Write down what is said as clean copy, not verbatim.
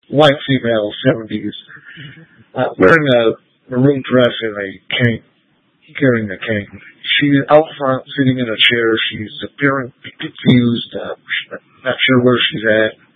white female, 70s, wearing a maroon dress and a cane, carrying a cane. She's out front, sitting in a chair. She's appearing confused, not sure where she's at.